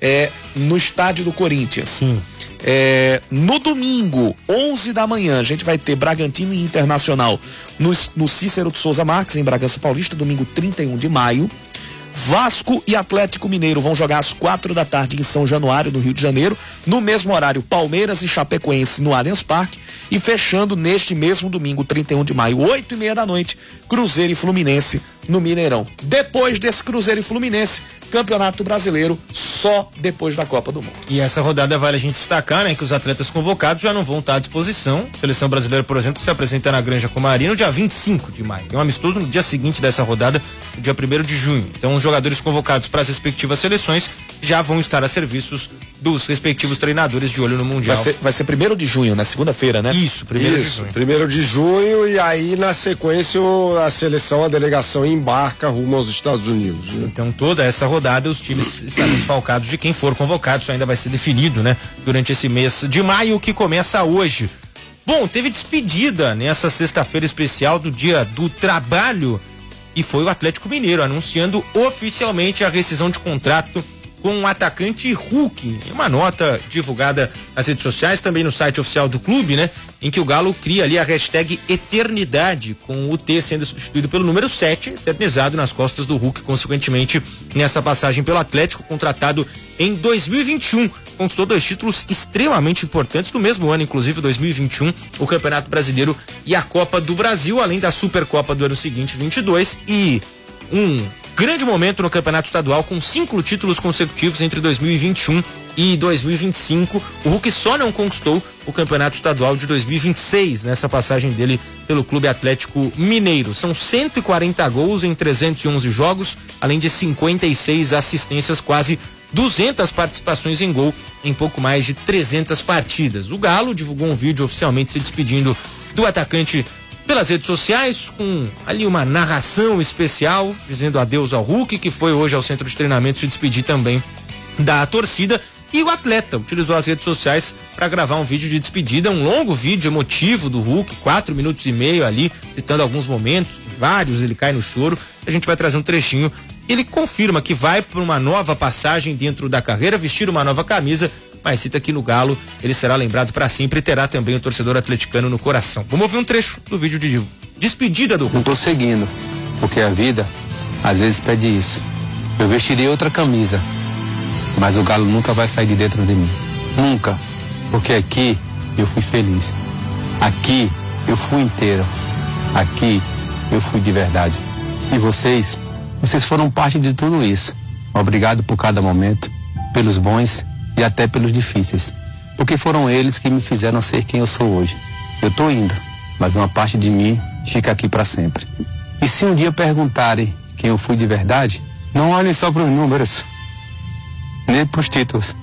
no estádio do Corinthians. Sim. No domingo, 11 da manhã, a gente vai ter Bragantino e Internacional no Cícero de Souza Marques, em Bragança Paulista, domingo 31 de maio. Vasco e Atlético Mineiro vão jogar às 4 da tarde em São Januário, no Rio de Janeiro. No mesmo horário, Palmeiras e Chapecoense no Allianz Parque. E fechando neste mesmo domingo, 31 de maio, 8h30 da noite, Cruzeiro e Fluminense no Mineirão. Depois desse Cruzeiro e Fluminense, Campeonato Brasileiro só depois da Copa do Mundo. E essa rodada vale a gente destacar, né, que os atletas convocados já não vão estar à disposição. Seleção brasileira, por exemplo, se apresenta na Granja Comari no dia 25 de maio. É um amistoso no dia seguinte dessa rodada, no dia 1º de junho. Então, os jogadores convocados para as respectivas seleções já vão estar a serviços dos respectivos treinadores de olho no Mundial. Vai ser 1º de junho, né? Segunda-feira, né? Isso, 1º de junho. 1º de junho, e aí na sequência a delegação embarca rumo aos Estados Unidos, né? Então toda essa rodada os times estarão desfalcados de quem for convocado. Isso ainda vai ser definido, né? Durante esse mês de maio, que começa hoje. Bom, teve despedida nessa sexta-feira especial do Dia do Trabalho e foi o Atlético Mineiro anunciando oficialmente a rescisão de contrato com o atacante Hulk. Em uma nota divulgada nas redes sociais, também no site oficial do clube, né? Em que o Galo cria ali a hashtag Eternidade, com o T sendo substituído pelo número 7, eternizado nas costas do Hulk, consequentemente, nessa passagem pelo Atlético, contratado em 2021. Conquistou 2 títulos extremamente importantes no mesmo ano, inclusive 2021, o Campeonato Brasileiro e a Copa do Brasil, além da Supercopa do ano seguinte, 22, e um grande momento no Campeonato Estadual, com 5 títulos consecutivos entre 2021 e 2025. O Hulk só não conquistou o Campeonato Estadual de 2026, nessa passagem dele pelo Clube Atlético Mineiro. São 140 gols em 311 jogos, além de 56 assistências, quase 200 participações em gol em pouco mais de 300 partidas. O Galo divulgou um vídeo oficialmente se despedindo do atacante pelas redes sociais, com ali uma narração especial, dizendo adeus ao Hulk, que foi hoje ao centro de treinamento se despedir também da torcida. E o atleta utilizou as redes sociais para gravar um vídeo de despedida, um longo vídeo emotivo do Hulk, 4 minutos e meio ali, citando alguns momentos, vários, ele cai no choro. A gente vai trazer um trechinho. Ele confirma que vai para uma nova passagem dentro da carreira, vestir uma nova camisa, mas cita que no Galo ele será lembrado para sempre e terá também o torcedor atleticano no coração. Vamos ouvir um trecho do vídeo de despedida do Hulk. Não tô seguindo, porque a vida às vezes pede isso. Eu vestirei outra camisa, mas o Galo nunca vai sair de dentro de mim. Nunca. Porque aqui eu fui feliz. Aqui eu fui inteiro. Aqui eu fui de verdade. E vocês foram parte de tudo isso. Obrigado por cada momento, pelos bons e até pelos difíceis. Porque foram eles que me fizeram ser quem eu sou hoje. Eu tô indo, mas uma parte de mim fica aqui para sempre. E se um dia perguntarem quem eu fui de verdade, não olhem só para os números, nem para os títulos.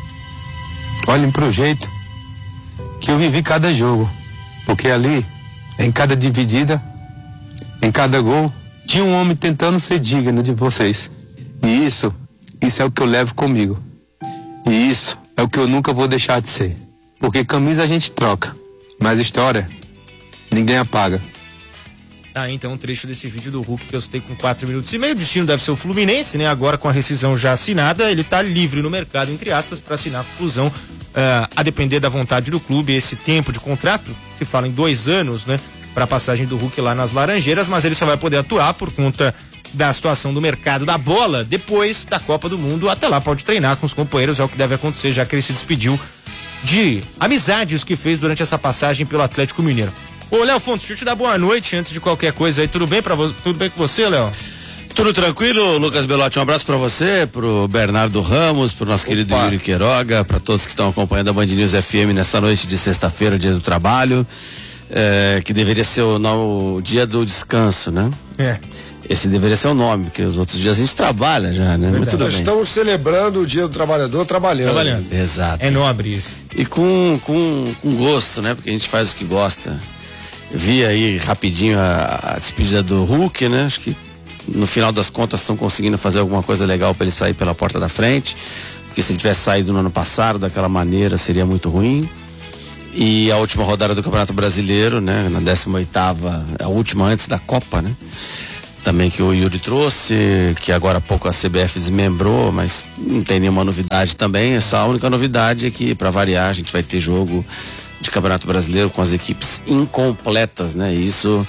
Olhem para o jeito que eu vivi cada jogo. Porque ali, em cada dividida, em cada gol, tinha um homem tentando ser digno de vocês. E isso é o que eu levo comigo. E isso é o que eu nunca vou deixar de ser. Porque camisa a gente troca, mas história ninguém apaga. Então um trecho desse vídeo do Hulk que eu citei com 4 minutos e meio. O destino deve ser o Fluminense, né? Agora com a rescisão já assinada, ele tá livre no mercado, entre aspas, para assinar a Flusão, a depender da vontade do clube. Esse tempo de contrato, se fala em 2 anos, né? Para a passagem do Hulk lá nas Laranjeiras, mas ele só vai poder atuar por conta da situação do mercado da bola depois da Copa do Mundo. Até lá pode treinar com os companheiros, é o que deve acontecer, já que ele se despediu de amizades que fez durante essa passagem pelo Atlético Mineiro. Ô, Léo Fontes, deixa eu te dar boa noite antes de qualquer coisa aí. Tudo bem com você, Léo? Tudo tranquilo, Lucas Belotti. Um abraço pra você, pro Bernardo Ramos, pro nosso querido Yuri Queiroga, pra todos que estão acompanhando a Band News FM nessa noite de sexta-feira, Dia do Trabalho, que deveria ser o dia do descanso, né? Esse deveria ser o nome, porque os outros dias a gente trabalha já, né? Mas tudo bem. Estamos celebrando o Dia do Trabalhador trabalhando. Exato. É nobre isso. E com gosto, né? Porque a gente faz o que gosta. Vi aí rapidinho a despedida do Hulk, né? Acho que no final das contas estão conseguindo fazer alguma coisa legal para ele sair pela porta da frente. Porque se ele tivesse saído no ano passado daquela maneira seria muito ruim. E a última rodada do Campeonato Brasileiro, né? Na 18ª, a última antes da Copa, né? também que o Yuri trouxe, que agora há pouco a CBF desmembrou, mas não tem nenhuma novidade também. Essa única novidade é que, para variar, a gente vai ter jogo de Campeonato Brasileiro com as equipes incompletas, né? E isso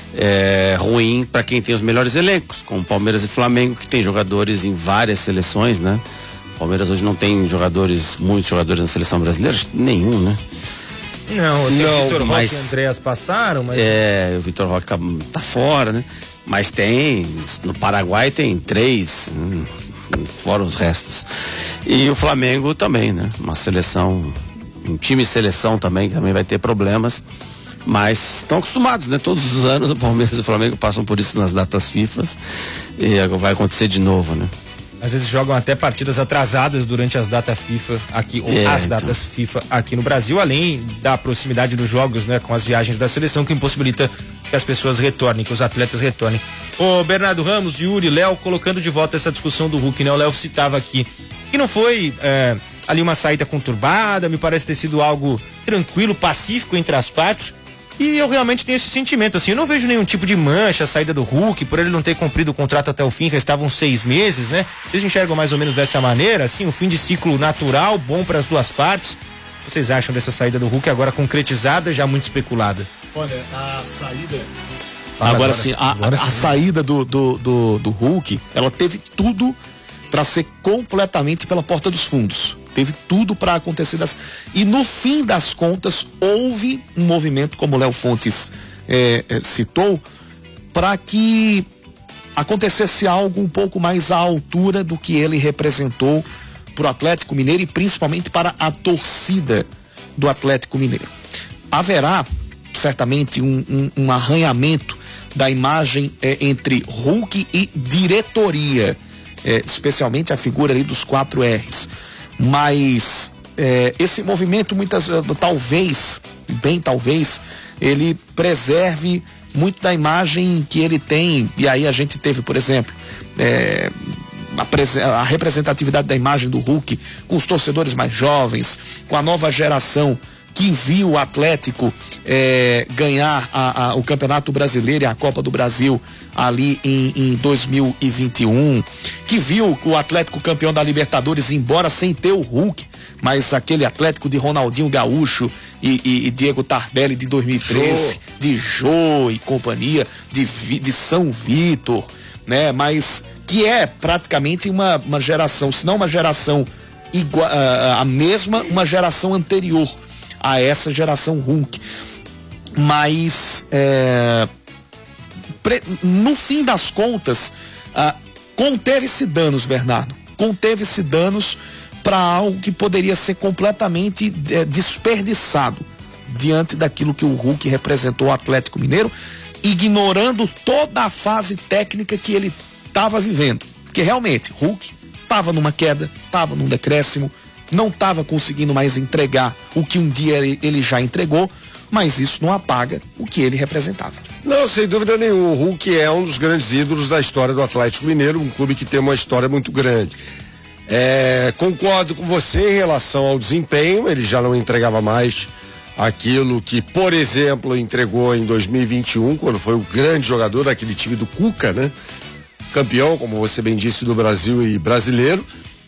é ruim para quem tem os melhores elencos, como Palmeiras e Flamengo, que tem jogadores em várias seleções, né? Palmeiras hoje não tem muitos jogadores na seleção brasileira, nenhum, né? Não, o Vitor Roque e Andréas passaram, mas... o Vitor Roque tá fora, né? Mas no Paraguai tem 3, fora os restos. E o Flamengo também, né? Uma seleção, um time de seleção também, que também vai ter problemas, mas estão acostumados, né? Todos os anos o Palmeiras e o Flamengo passam por isso nas datas FIFA e agora vai acontecer de novo, né? Às vezes jogam até partidas atrasadas durante as datas FIFA aqui, ou datas FIFA aqui no Brasil, além da proximidade dos jogos, né, com as viagens da seleção, que impossibilita que as pessoas retornem, que os atletas retornem. O Bernardo Ramos, Yuri, Léo, colocando de volta essa discussão do Hulk, né? O Léo citava aqui que não foi ali uma saída conturbada, me parece ter sido algo tranquilo, pacífico entre as partes. E eu realmente tenho esse sentimento, assim, eu não vejo nenhum tipo de mancha a saída do Hulk, por ele não ter cumprido o contrato até o fim, restavam 6 meses, né? Vocês enxergam mais ou menos dessa maneira, assim, um fim de ciclo natural, bom para as duas partes. O que vocês acham dessa saída do Hulk agora concretizada, já muito especulada? Olha, a saída... Agora sim, a saída do Hulk, ela teve tudo para ser completamente pela porta dos fundos. Teve tudo para acontecer. E no fim das contas, houve um movimento, como o Léo Fontes citou, para que acontecesse algo um pouco mais à altura do que ele representou para o Atlético Mineiro e principalmente para a torcida do Atlético Mineiro. Haverá certamente um arranhamento da imagem entre Hulk e diretoria, especialmente a figura ali dos 4 R's. Mas esse movimento talvez, ele preserve muito da imagem que ele tem. E aí a gente teve, por exemplo, a representatividade da imagem do Hulk com os torcedores mais jovens, com a nova geração que viu o Atlético ganhar o Campeonato Brasileiro e a Copa do Brasil ali em 2021, que viu o Atlético campeão da Libertadores, embora sem ter o Hulk, mas aquele Atlético de Ronaldinho Gaúcho e Diego Tardelli de 2013, de Jô e companhia, de São Vitor, né? Mas que é praticamente uma geração, se não uma geração igual, a mesma, uma geração anterior a essa geração Hulk. Mas no fim das contas, conteve-se danos, Bernardo, conteve-se danos para algo que poderia ser completamente desperdiçado diante daquilo que o Hulk representou ao Atlético Mineiro, ignorando toda a fase técnica que ele estava vivendo, porque realmente Hulk estava numa queda, estava num decréscimo, não estava conseguindo mais entregar o que um dia ele já entregou, mas isso não apaga o que ele representava. Não, sem dúvida nenhuma, o Hulk é um dos grandes ídolos da história do Atlético Mineiro, um clube que tem uma história muito grande. Concordo com você em relação ao desempenho, ele já não entregava mais aquilo que, por exemplo, entregou em 2021, quando foi o grande jogador daquele time do Cuca, né? Campeão, como você bem disse, do Brasil e brasileiro.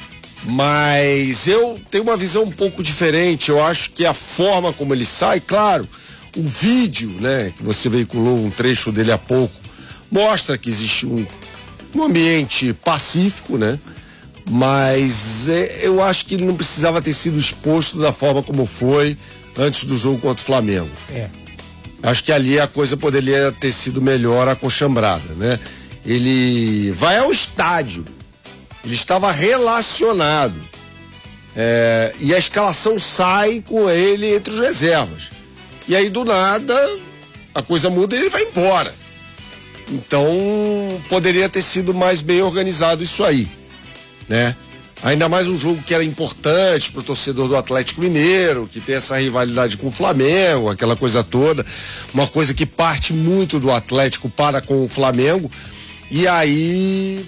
Mas eu tenho uma visão um pouco diferente. Eu acho que a forma como ele sai, claro, o vídeo, né, que você veiculou um trecho dele há pouco, mostra que existe um ambiente pacífico, né? Mas eu acho que ele não precisava ter sido exposto da forma como foi antes do jogo contra o Flamengo. Acho que ali a coisa poderia ter sido melhor acochambrada, né? Ele vai ao estádio, ele estava relacionado, e a escalação sai com ele entre os reservas. E aí do nada a coisa muda e ele vai embora. Então poderia ter sido mais bem organizado isso aí, né? Ainda mais um jogo que era importante para o torcedor do Atlético Mineiro, que tem essa rivalidade com o Flamengo, aquela coisa toda, uma coisa que parte muito do Atlético para com o Flamengo. E aí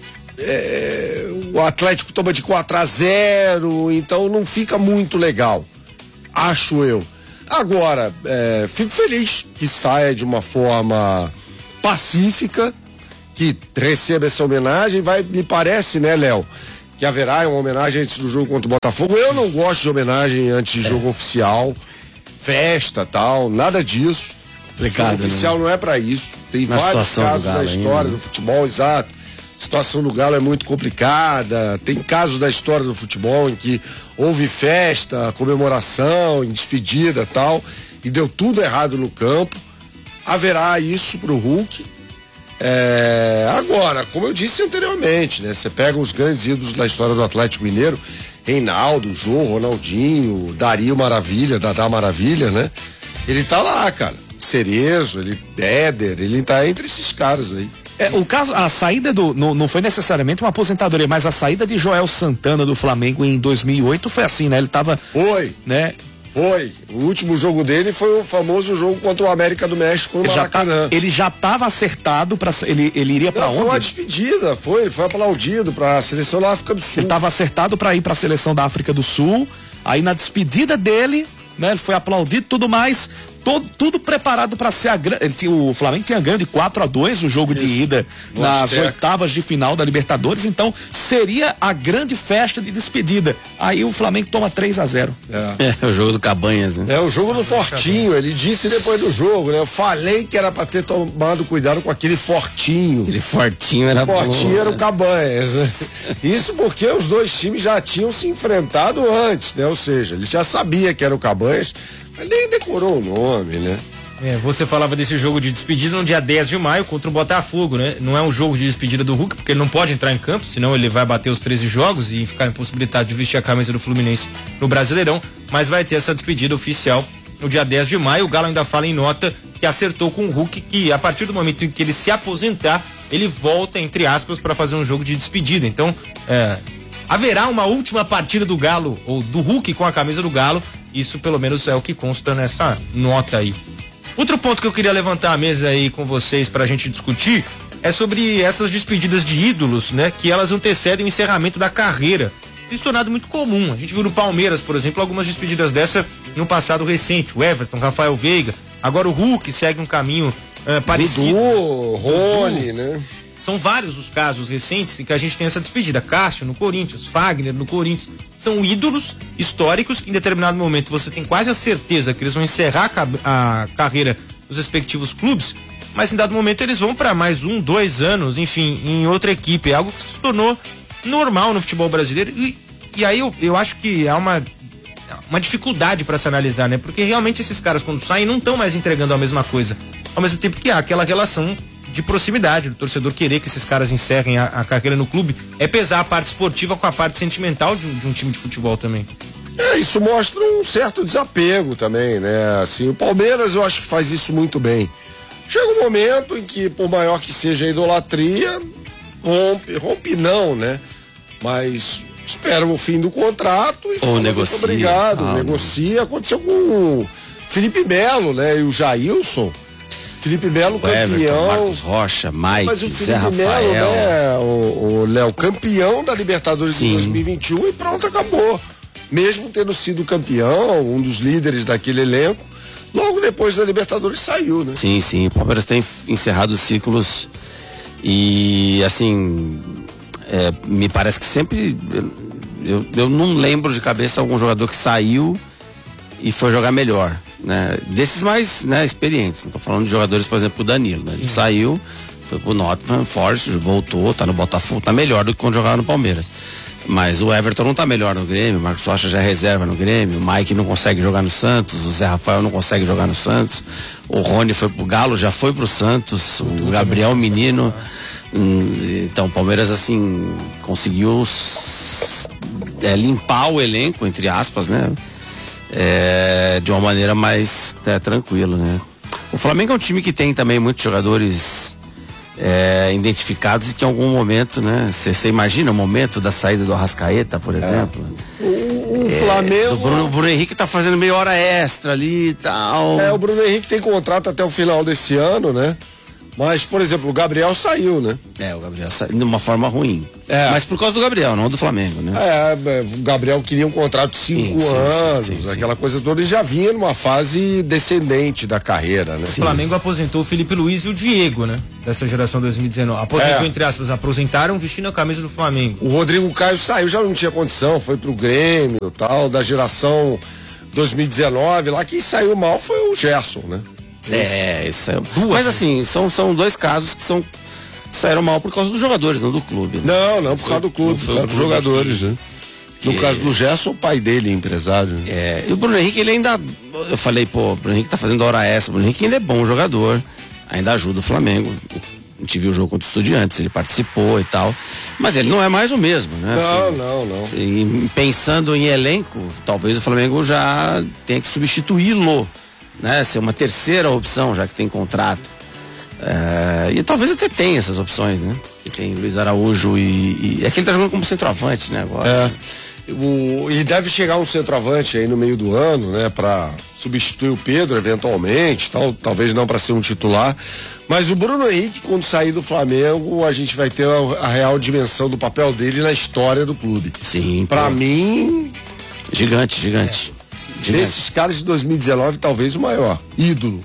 o Atlético toma de 4-0, então não fica muito legal, acho eu. Agora, fico feliz que saia de uma forma pacífica, que receba essa homenagem, me parece, né, Léo, que haverá uma homenagem antes do jogo contra o Botafogo. Eu não gosto de homenagem antes de jogo oficial, festa, tal, nada disso. Complicado, jogo oficial, né? Não é pra isso. Tem Na vários casos do na história ainda, do futebol, exato. A situação do Galo é muito complicada. Tem casos da história do futebol em que houve festa, comemoração, em despedida, tal, e deu tudo errado no campo. Haverá isso pro Hulk. Agora, como eu disse anteriormente, né? Você pega os grandes ídolos da história do Atlético Mineiro, Reinaldo, Jô, Ronaldinho, Dario Maravilha, Dadá Maravilha, né? Ele tá lá, cara. Cerezo, Éder, ele tá entre esses caras aí. O caso, a saída não foi necessariamente uma aposentadoria, mas a saída de Joel Santana do Flamengo em 2008 foi assim, né? Ele tava... Foi. Né? Foi. O último jogo dele foi o famoso jogo contra o América do México no Maracanã. Ele já estava acertado para ele iria para onde? Foi uma despedida, ele foi aplaudido para a seleção da África do Sul. Ele estava acertado para ir para a seleção da África do Sul. Aí na despedida dele, né, ele foi aplaudido, tudo mais, tudo preparado para ser o Flamengo tinha ganho de 4-2 o jogo de ida nas oitavas de final da Libertadores, então seria a grande festa de despedida. Aí o Flamengo toma 3-0. É o jogo do Cabanhas, né? É o jogo do Fortinho, ele disse depois do jogo, né? Eu falei que era para ter tomado cuidado com aquele Fortinho. Aquele Fortinho era bom. Fortinho era o Cabanhas, né? Isso porque os dois times já tinham se enfrentado antes, né? Ou seja, ele já sabia que era o Cabanhas, mas nem decorou o nome, né? Você falava desse jogo de despedida no dia 10 de maio contra o Botafogo, né? Não é um jogo de despedida do Hulk, porque ele não pode entrar em campo, senão ele vai bater os 13 jogos e ficar impossibilitado de vestir a camisa do Fluminense no Brasileirão, mas vai ter essa despedida oficial no dia 10 de maio. O Galo ainda fala em nota que acertou com o Hulk que a partir do momento em que ele se aposentar, ele volta, entre aspas, para fazer um jogo de despedida. Então, haverá uma última partida do Galo, ou do Hulk com a camisa do Galo. Isso pelo menos é o que consta nessa nota aí. Outro ponto que eu queria levantar a mesa aí com vocês pra gente discutir é sobre essas despedidas de ídolos, né? Que elas antecedem o encerramento da carreira. Isso se tornado muito comum. A gente viu no Palmeiras, por exemplo, algumas despedidas dessa no passado recente. O Everton, Rafael Veiga. Agora o Hulk segue um caminho parecido. Dudu, Rony, né? São vários os casos recentes em que a gente tem essa despedida. Cássio no Corinthians, Fagner no Corinthians. São ídolos históricos que em determinado momento você tem quase a certeza que eles vão encerrar a carreira dos respectivos clubes, mas em dado momento eles vão para mais 1, 2 anos, enfim, em outra equipe. É algo que se tornou normal no futebol brasileiro e aí eu acho que há uma dificuldade para se analisar, né? Porque realmente esses caras quando saem não estão mais entregando a mesma coisa. Ao mesmo tempo que há aquela relação de proximidade, do torcedor querer que esses caras encerrem a carreira no clube, é pesar a parte esportiva com a parte sentimental de um time de futebol também. Isso mostra um certo desapego também, né? Assim, o Palmeiras eu acho que faz isso muito bem. Chega um momento em que, por maior que seja a idolatria, rompe não, né? Mas espera o fim do contrato e ou negocia. Muito obrigado, negocia. Aconteceu com o Felipe Melo, né? E o Jailson. Felipe Melo, campeão. Everton, Marcos Rocha, Mike, Zé Rafael. Melo, né? O Léo, campeão da Libertadores de 2021 e pronto, acabou. Mesmo tendo sido campeão, um dos líderes daquele elenco, logo depois da Libertadores saiu, né? Sim, o Palmeiras tem encerrado os ciclos e, assim, me parece que sempre, eu não lembro de cabeça algum jogador que saiu e foi jogar melhor, né? Desses mais, né, experientes. Não tô falando de jogadores, por exemplo, o Danilo, né? Ele saiu, foi pro Nottingham Forest, voltou, tá no Botafogo, tá melhor do que quando jogava no Palmeiras. Mas o Everton não tá melhor no Grêmio, o Marcos Rocha já é reserva no Grêmio, o Mike não consegue jogar no Santos, o Zé Rafael não consegue jogar no Santos, o Rony foi pro Galo, já foi pro Santos, o Gabriel Menino. Então o Palmeiras, assim, conseguiu limpar o elenco, entre aspas, né? De uma maneira mais tranquila, né? O Flamengo é um time que tem também muitos jogadores identificados e que em algum momento, né? Você imagina o momento da saída do Arrascaeta, por exemplo. O Flamengo. O Bruno Henrique tá fazendo meia hora extra ali e tal. O Bruno Henrique tem contrato até o final desse ano, né? Mas, por exemplo, o Gabriel saiu, né? O Gabriel saiu de uma forma ruim. É. Mas por causa do Gabriel, não do Flamengo, né? O Gabriel queria um contrato de 5 anos, sim. Aquela coisa toda, e já vinha numa fase descendente da carreira, né? O Flamengo aposentou o Felipe Luiz e o Diego, né? Dessa geração 2019. Aposentou, entre aspas, aposentaram vestindo a camisa do Flamengo. O Rodrigo Caio saiu, já não tinha condição, foi pro Grêmio e tal, da geração 2019, lá quem saiu mal foi o Gerson, né? Isso é. Mas assim, são dois casos que saíram mal por causa dos jogadores, não do clube. Né? Não, por causa do clube, por causa dos jogadores, né? No caso do Gerson, o pai dele é empresário. Né? E o Bruno Henrique, ele ainda. Eu falei, o Bruno Henrique tá fazendo hora extra. O Bruno Henrique ainda é bom jogador, ainda ajuda o Flamengo. A gente viu o jogo contra o Estudiantes, ele participou e tal. Mas ele não é mais o mesmo, né? Não. E pensando em elenco, talvez o Flamengo já tenha que substituí-lo, né? Ser uma terceira opção, já que tem contrato. E talvez até tenha essas opções, né? Que tem Luiz Araújo e é que ele tá jogando como centroavante, né? Agora. E deve chegar um centroavante aí no meio do ano, né? Pra substituir o Pedro, eventualmente, talvez não para ser um titular. Mas o Bruno Henrique, quando sair do Flamengo, a gente vai ter a real dimensão do papel dele na história do clube. Sim. Pra mim. Gigante. Desses caras de 2019, talvez o maior. Ídolo.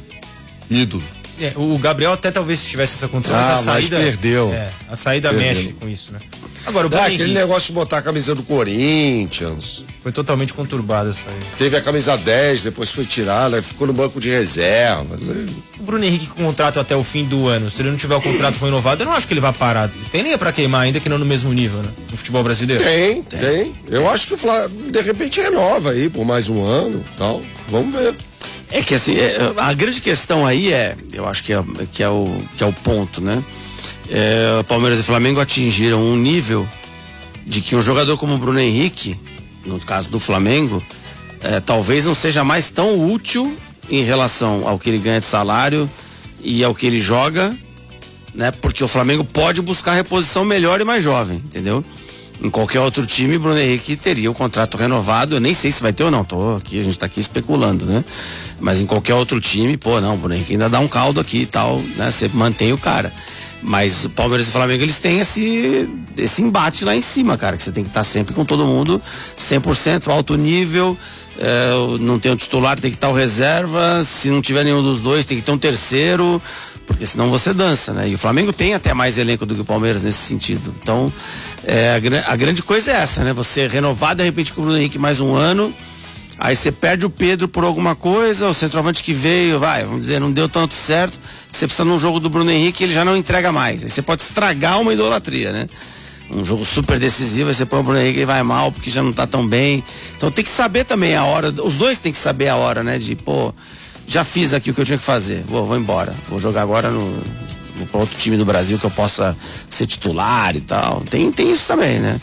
O Gabriel até talvez tivesse essa condição, mas a saída. Mas perdeu. A saída mexe com isso, né? Agora, o Bruno Henrique, aquele negócio de botar a camisa do Corinthians. Foi totalmente conturbada essa aí. Teve a camisa 10, depois foi tirada, ficou no banco de reservas. O Bruno Henrique com contrato até o fim do ano, se ele não tiver o contrato renovado, eu não acho que ele vai parar. Tem nem pra queimar, ainda que não no mesmo nível, né? No futebol brasileiro. Tem. Eu acho que o Flamengo, de repente, renova aí por mais um ano e tal. Vamos ver. É que assim, a grande questão aí eu acho que é o ponto, né? Palmeiras e Flamengo atingiram um nível de que um jogador como o Bruno Henrique, no caso do Flamengo, talvez não seja mais tão útil em relação ao que ele ganha de salário e ao que ele joga, né? Porque o Flamengo pode buscar reposição melhor e mais jovem, entendeu? Em qualquer outro time, Bruno Henrique teria o contrato renovado. Eu nem sei se vai ter ou não. A gente tá aqui especulando, né? Mas em qualquer outro time, o Bruno Henrique ainda dá um caldo aqui e tal, né? Você mantém o cara. Mas o Palmeiras e o Flamengo, eles têm esse embate lá em cima, cara, que você tem que estar sempre com todo mundo 100% alto nível. Não tem um titular, tem que estar o reserva. Se não tiver nenhum dos dois, tem que ter um terceiro, porque senão você dança, né? E o Flamengo tem até mais elenco do que o Palmeiras nesse sentido. Então, a grande coisa é essa, né? Você renovar de repente com o Bruno Henrique mais um ano, aí você perde o Pedro por alguma coisa, o centroavante que veio, vamos dizer, não deu tanto certo, você precisa num jogo do Bruno Henrique, ele já não entrega mais. Aí você pode estragar uma idolatria, né? Um jogo super decisivo, aí você põe o Bruno Henrique e vai mal, porque já não tá tão bem. Então tem que saber também a hora, os dois tem que saber a hora, né? De, já fiz aqui o que eu tinha que fazer, vou embora. Vou jogar agora vou para outro time do Brasil que eu possa ser titular e tal. Tem isso também, né?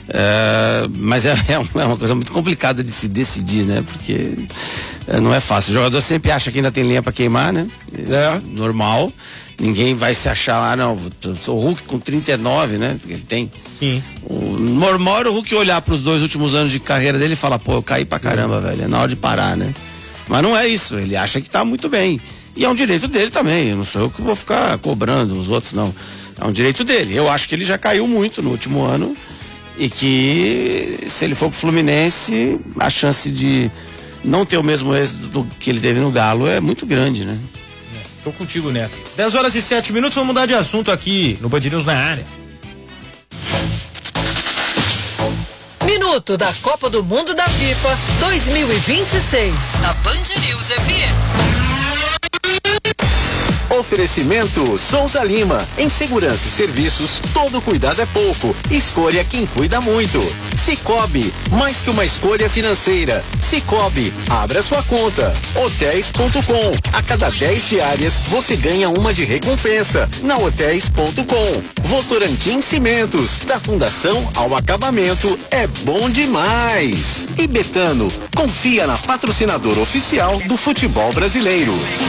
Mas é uma coisa muito complicada de se decidir, né? Porque não é fácil. O jogador sempre acha que ainda tem lenha para queimar, né? Normal. Ninguém vai se achar lá, não. O Hulk com 39, né? Ele tem. Sim. O normal era o Hulk olhar para os 2 últimos anos de carreira dele e falar, eu caí pra caramba, velho. É na hora de parar, né? Mas não é isso. Ele acha que tá muito bem. E é um direito dele também. Não sou eu que vou ficar cobrando os outros, não. É um direito dele. Eu acho que ele já caiu muito no último ano. E que se ele for pro Fluminense, a chance de não ter o mesmo êxito que ele teve no Galo é muito grande, né? Tô contigo nessa. 10h07, vamos mudar de assunto aqui no Band News na área. Minuto da Copa do Mundo da FIFA 2026. Da Band News FM. Oferecimento Souza Lima. Em segurança e serviços, todo cuidado é pouco. Escolha quem cuida muito. Cicobi, mais que uma escolha financeira. Cicobi, abra sua conta. Hotéis.com. A cada 10 diárias, você ganha uma de recompensa. Na Hotéis.com. Votorantim Cimentos. Da fundação ao acabamento, é bom demais. E Betano, confia na patrocinadora oficial do futebol brasileiro.